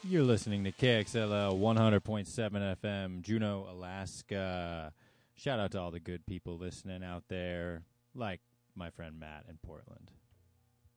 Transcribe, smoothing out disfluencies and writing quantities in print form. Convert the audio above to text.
You're listening to KXLL 100.7 FM, Juneau, Alaska. Shout out to all the good people listening out there, like my friend Matt in Portland.